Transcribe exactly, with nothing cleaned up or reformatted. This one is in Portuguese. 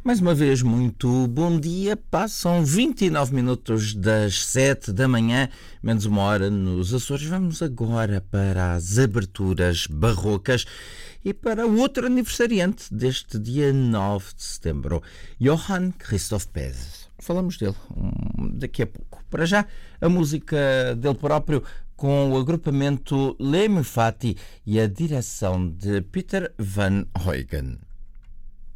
Mais uma vez, muito bom dia. Passam vinte e nove minutos das sete da manhã, menos uma hora nos Açores. Vamos agora para as aberturas barrocas e para o outro aniversariante deste dia nove de setembro, Johann Christoph Pez. Falamos dele um, daqui a pouco. Para já, a música dele próprio com o agrupamento Le Mufati e a direção de Peter Van Huygen.